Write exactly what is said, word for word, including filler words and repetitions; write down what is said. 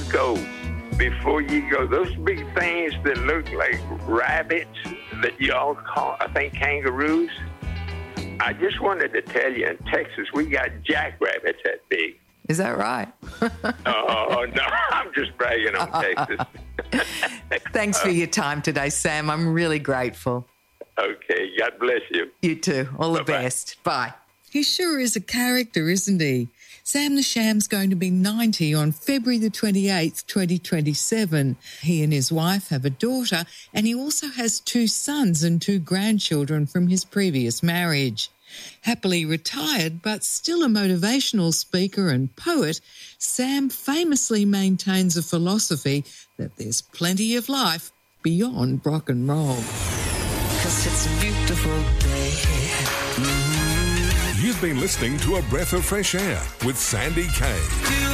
Mexico before you go. Those big things that look like rabbits that y'all call, I think, kangaroos. I just wanted to tell you, in Texas, we got jackrabbits that big. Is that right? Oh, no, I'm just bragging on Texas. Thanks for your time today, Sam. I'm really grateful. Okay, God bless you. You too. All the Bye-bye. best. Bye. He sure is a character, isn't he? Sam the Sham's going to be ninety on February the twenty-eighth, twenty twenty-seven. He and his wife have a daughter, and he also has two sons and two grandchildren from his previous marriage. Happily retired, but still a motivational speaker and poet, Sam famously maintains a philosophy that there's plenty of life beyond rock and roll. 'Cause it's a beautiful day. Mm-hmm. You've been listening to A Breath of Fresh Air with Sandy Kay.